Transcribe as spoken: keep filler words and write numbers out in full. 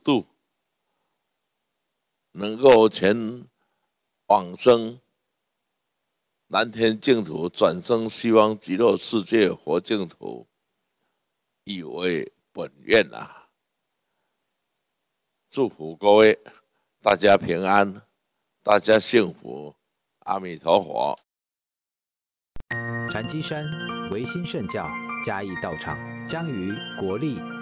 度，能够前往生蓝天净土，转生西方极乐世界佛净土，以为本愿啊！祝福各位，大家平安，大家幸福，阿弥陀佛。 禅机山唯心圣教嘉义道场将于国历